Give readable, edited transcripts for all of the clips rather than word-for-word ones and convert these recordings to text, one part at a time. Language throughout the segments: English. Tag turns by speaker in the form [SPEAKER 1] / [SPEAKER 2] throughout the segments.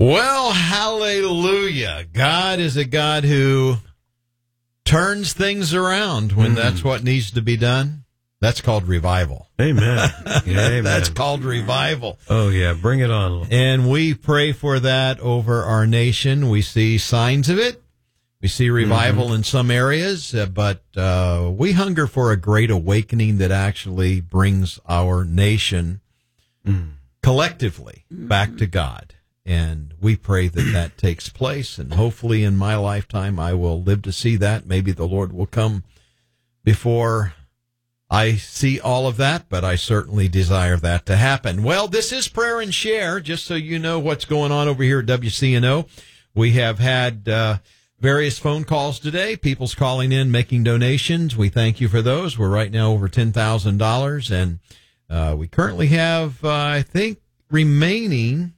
[SPEAKER 1] Well, hallelujah. God is a God who turns things around when that's what needs to be done. That's called revival.
[SPEAKER 2] Amen. Amen.
[SPEAKER 1] That's called revival.
[SPEAKER 2] Oh, yeah. Bring it on.
[SPEAKER 1] And we pray for that over our nation. We see signs of it. We see revival in some areas, but we hunger for a great awakening that actually brings our nation collectively back to God. And we pray that that takes place. And hopefully in my lifetime, I will live to see that. Maybe the Lord will come before I see all of that, but I certainly desire that to happen. Well, this is Prayer and Share, just so you know what's going on over here at WCNO. We have had various phone calls today, people's calling in, making donations. We thank you for those. We're right now over $10,000, and we currently have, I think, remaining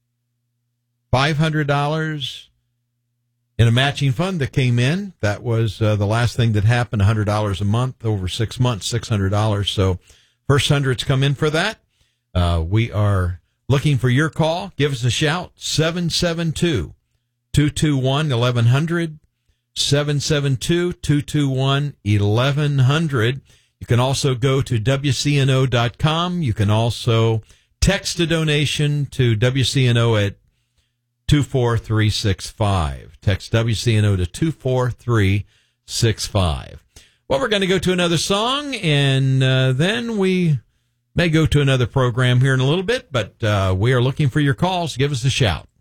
[SPEAKER 1] $500 in a matching fund that came in. That was the last thing that happened, $100 a month over 6 months, $600. So first 100's come in for that. We are looking for your call. Give us a shout, 772-221-1100, 772-221-1100. You can also go to WCNO.com. You can also text a donation to WCNO at 24365. Text WCNO to 24365. Well, we're going to go to another song, and then we may go to another program here in a little bit, but we are looking for your calls. Give us a shout.